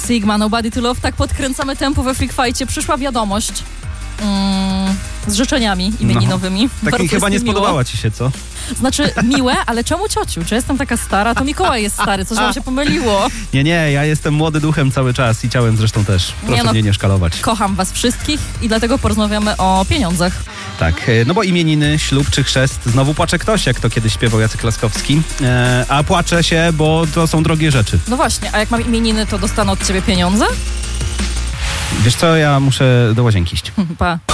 Sigma, Nobody to Love. Tak podkręcamy tempo we Freak Fight'cie. Przyszła wiadomość z życzeniami imieninowymi. Tak mi chyba nie spodobała ci się, co? Znaczy miłe, ale czemu ciociu? Czy jestem taka stara? To Mikołaj jest stary, coś wam się pomyliło. Nie, ja jestem młody duchem cały czas i ciałem zresztą też. Proszę mnie nie szkalować. Kocham was wszystkich i dlatego porozmawiamy o pieniądzach. Tak, no bo imieniny, ślub czy chrzest, znowu płacze ktoś, jak to kiedyś śpiewał Jacek Laskowski. A płacze się, bo to są drogie rzeczy. No właśnie, a jak mam imieniny, to dostanę od ciebie pieniądze? Wiesz co, ja muszę do łazienki iść. Pa.